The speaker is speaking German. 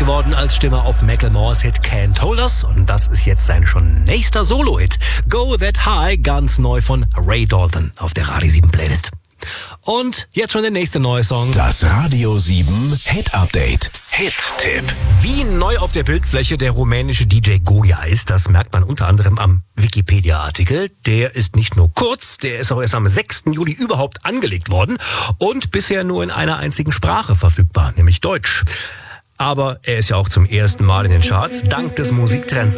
geworden als Stimme auf Macklemores Hit Can't Hold Us. Und das ist jetzt sein schon nächster Solo-Hit. Go That High, ganz neu von Ray Dalton auf der Radio 7 Playlist. Und jetzt schon der nächste neue Song. Das Radio 7 Hit Update. Hit-Tipp. Wie neu auf der Bildfläche der rumänische DJ Goya ist, das merkt man unter anderem am Wikipedia-Artikel. Der ist nicht nur kurz, der ist auch erst am 6. Juli überhaupt angelegt worden und bisher nur in einer einzigen Sprache verfügbar, nämlich Deutsch. Aber er ist ja auch zum ersten Mal in den Charts, dank des Musiktrends